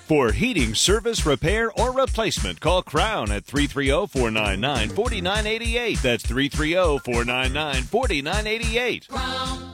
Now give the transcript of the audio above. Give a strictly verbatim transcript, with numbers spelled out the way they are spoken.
For heating service, repair, or replacement, call Crown at three three zero, four nine nine, four nine eight eight. That's three three zero, four nine nine, four nine eight eight. Crown